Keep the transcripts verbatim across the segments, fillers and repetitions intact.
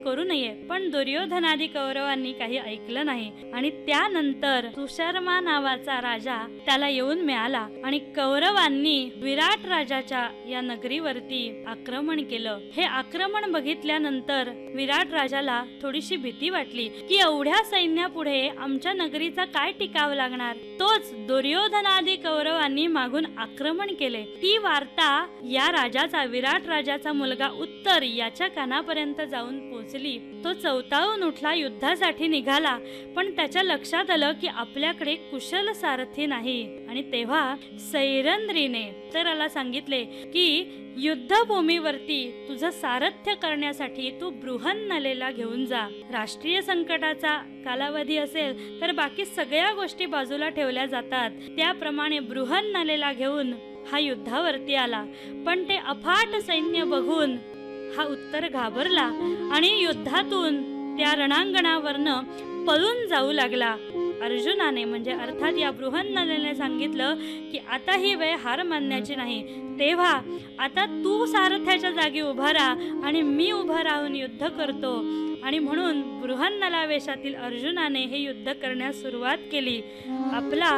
करू नये, पण दुर्योधनादी कौरवांनी काही ऐकलं नाही आणि त्यानंतर सुशर्मा नावाचा राजा त्याला येऊन मिळाला आणि कौरवांनी विराट राजाच्या या नगरीवरती आक्रमण केलं। हे आक्रमण बघितल्यानंतर विराट राजाला थोडीशी भीती वाटली की एवढ्या सैन्यापुढे आमच्या नगरीचा काय टिकाव लागणार। तोच दुर्योधनादी कौरवांनी मागून आक्रमण केले। ती वार्ता या राजाचा विराट राजाचा मुलगा उत्तर याच्या कानापर्यंत जाऊन पोहोचली। तो चौताळून उठला, युद्धासाठी निघाला, पण त्याच्या लक्षात आलं की आपल्याकडे कुशल सारथी नाही आणि तेव्हा सैरंद्रीने उत्तराला सांगितले की युद्धभूमीवरती तुझं सारथ्य करण्यासाठी तू बृहन्नलेला घेऊन जा। राष्ट्रीय संकटाचा कालावधी असेल तर बाकी सगळ्या गोष्टी बाजूला ठेवल्या जातात, त्याप्रमाणे बृहन्नलेला घेऊन हा युद्धावरती आला। पण ते अफाट सैन्य बघून हा उत्तर घाबरला आणि युद्धातून त्या रणांगणावरनं पळून जाऊ लागला। अर्जुनाने म्हणजे अर्थात या बृहन्नलेने सांगितलं की आता ही वेळ हार मानण्याची नाही, तेव्हा आता तू सारथ्याच्या जागी उभा राहा आणि मी उभा राहून युद्ध करतो। आणि म्हणून बृहन्नला वेशातील अर्जुनाने हे युद्ध करण्यास सुरुवात केली। आपला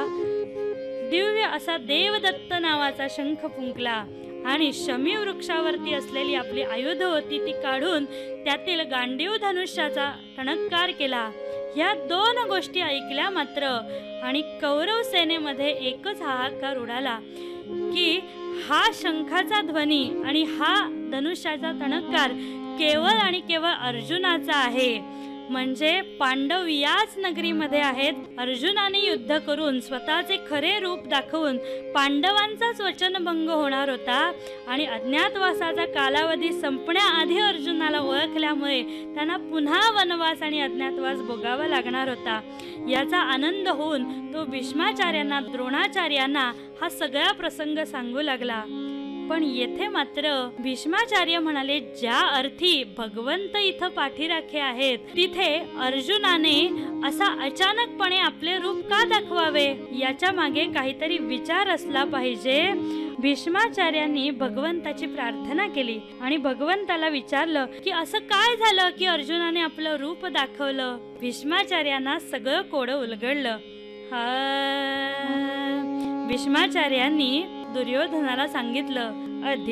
दिव्य असा देवदत्त नावाचा शंख फुंकला आणि शमी वृक्षावरती असलेली आपली आयुध होती ती काढून त्यातील गांडीव धनुष्याचा टणत्कार केला। ह्या दोन गोष्टी ऐकल्या मात्र आणि कौरव सेनेमध्ये एकच हाहाकार उडाला की हा शंखाचा ध्वनी आणि हा धनुष्याचा टणत्कार केवळ आणि केवळ अर्जुनाचा आहे, म्हणजे पांडव याच नगरीमध्ये आहेत। अर्जुनाने युद्ध करून स्वतःचे खरे रूप दाखवून पांडवांचाच वचनभंग होणार होता आणि अज्ञातवासाचा कालावधी संपण्याआधी अर्जुनाला ओळखल्यामुळे त्यांना पुन्हा वनवास आणि अज्ञातवास भोगावा लागणार होता। याचा आनंद होऊन तो भीष्माचार्यांना द्रोणाचार्यांना हा सगळा प्रसंग सांगू लागला। पण येथे मात्र भीष्माचार्य म्हणाले, ज्या अर्थी भगवंत इथं पाठीराखे आहेत तिथे अर्जुनाने असा अचानकपणे आपले रूप का दाखवावे, याच्या मागे काहीतरी विचार असला पाहिजे। भीष्माचार्यांनी भगवंताची प्रार्थना केली आणि भगवंताला विचारलं की असं काय झालं की अर्जुनाने आपलं रूप दाखवलं। भीष्माचार्यांना सगळं कोडं उलगडलं। हा भीष्माचार्यांनी दुर्योधनाला सांगितलं,